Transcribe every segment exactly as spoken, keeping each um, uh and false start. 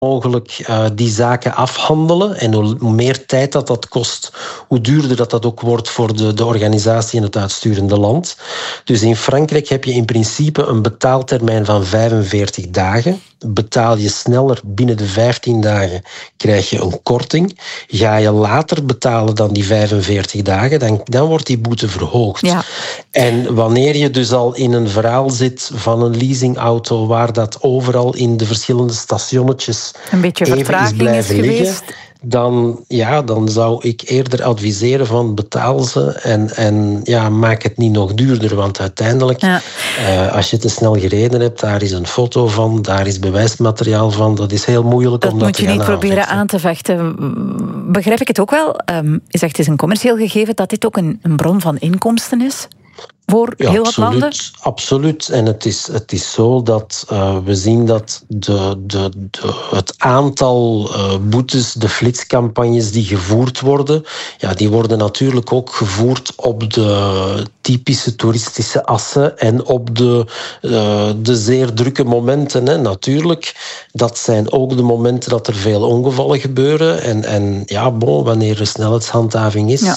mogelijk uh, die zaken afhandelen. En hoe meer tijd dat dat kost, hoe duurder dat dat ook wordt voor de, de organisatie in het uitsturende land. Dus in Frankrijk heb je in principe een betaaltermijn van vijfenveertig dagen. Betaal je sneller binnen de vijftien dagen, krijg je een korting. Ga je later betalen dan die vijfenveertig dagen, dan, dan wordt die boete verhoogd. Ja. En wanneer je dus al in een verhaal zit van een leasingauto waar dat overal in de verschillende stationnetjes een beetje even is blijven is liggen, geweest. Dan, ja, dan zou ik eerder adviseren van betaal ze en, en ja, maak het niet nog duurder. Want uiteindelijk, ja. uh, als je te snel gereden hebt, daar is een foto van, daar is bewijsmateriaal van. Dat is heel moeilijk dat om dat te gaan moet je niet proberen aan te vechten. Begrijp ik het ook wel? Um, je zegt het is een commercieel gegeven, dat dit ook een, een bron van inkomsten is? Voor ja, heel absoluut, wat landen? Absoluut. En het is, het is zo dat uh, we zien dat de, de, de, het aantal uh, boetes, de flitscampagnes die gevoerd worden, ja, die worden natuurlijk ook gevoerd op de typische toeristische assen en op de, uh, de zeer drukke momenten. Hè. Natuurlijk, dat zijn ook de momenten dat er veel ongevallen gebeuren. En, en ja, bon, wanneer er snelheidshandhaving is, ja.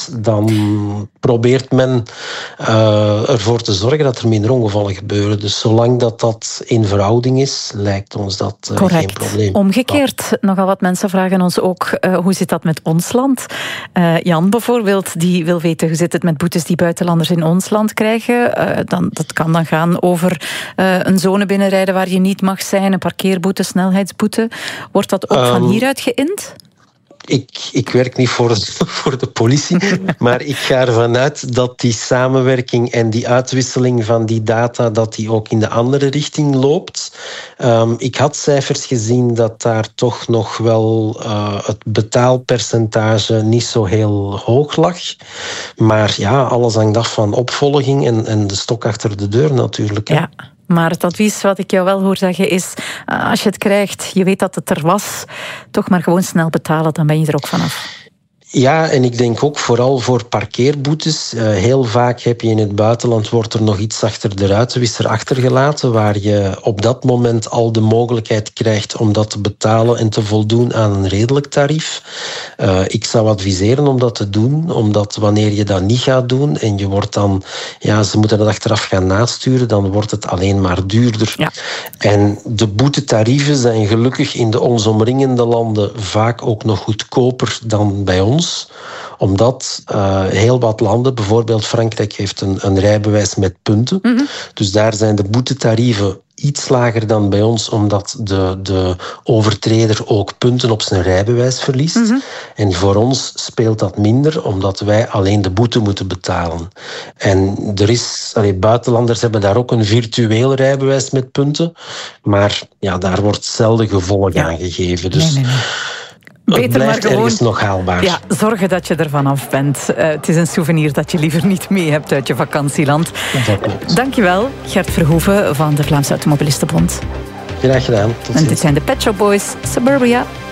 dan probeert men uh, ervoor te zorgen dat er minder ongevallen gebeuren. Dus zolang dat dat in verhouding is, lijkt ons dat uh, geen probleem. Omgekeerd, ja. nogal wat mensen vragen ons ook, uh, hoe zit dat met ons land? Uh, Jan bijvoorbeeld, die wil weten hoe zit het met boetes die buitenlanders in ons land krijgen. Uh, dan, dat kan dan gaan over uh, een zone binnenrijden waar je niet mag zijn, een parkeerboete, snelheidsboete. Wordt dat ook um, van hieruit geïnd? Ik, ik werk niet voor, voor de politie, maar ik ga ervan uit dat die samenwerking en die uitwisseling van die data, dat die ook in de andere richting loopt. Um, ik had cijfers gezien dat daar toch nog wel uh, het betaalpercentage niet zo heel hoog lag. Maar ja, alles hangt af van opvolging en, en de stok achter de deur natuurlijk. Hè. Ja. Maar het advies wat ik jou wel hoor zeggen is, als je het krijgt, je weet dat het er was, toch maar gewoon snel betalen, dan ben je er ook vanaf. Ja, en ik denk ook vooral voor parkeerboetes. Uh, heel vaak heb je in het buitenland, wordt er nog iets achter de ruitenwisser achtergelaten, waar je op dat moment al de mogelijkheid krijgt om dat te betalen en te voldoen aan een redelijk tarief. Uh, ik zou adviseren om dat te doen, omdat wanneer je dat niet gaat doen en je wordt dan, ja, ze moeten dat achteraf gaan nasturen, dan wordt het alleen maar duurder. Ja. En de boetetarieven zijn gelukkig in de ons omringende landen vaak ook nog goedkoper dan bij ons. Omdat uh, heel wat landen, bijvoorbeeld Frankrijk, heeft een, een rijbewijs met punten. Mm-hmm. Dus daar zijn de boetetarieven iets lager dan bij ons, omdat de, de overtreder ook punten op zijn rijbewijs verliest. Mm-hmm. En voor ons speelt dat minder, omdat wij alleen de boete moeten betalen. En er is, allee, buitenlanders hebben daar ook een virtueel rijbewijs met punten, maar ja, daar wordt zelden gevolg ja. aan gegeven. Dus nee, nee, nee. Het Beter blijft maar gewoon, ergens nog haalbaar. Ja, zorgen dat je er vanaf bent. Uh, het is een souvenir dat je liever niet mee hebt uit je vakantieland. Dankjewel, Gert Verhoeven van de Vlaamse Automobilistenbond. Graag gedaan. Tot ziens. En dit zijn de Pet Shop Boys, Suburbia.